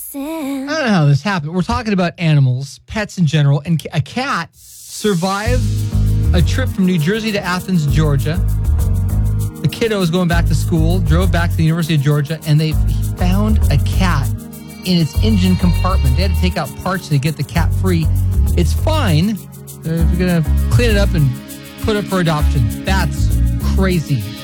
don't know how this happened. We're talking about animals, pets in general, and a cat survived a trip from New Jersey to Athens, Georgia. The kiddo was going back to school, drove back to the University of Georgia, and they found a cat in its engine compartment. They had to take out parts to get the cat free. It's fine. They're going to clean it up and put it for adoption. That's crazy.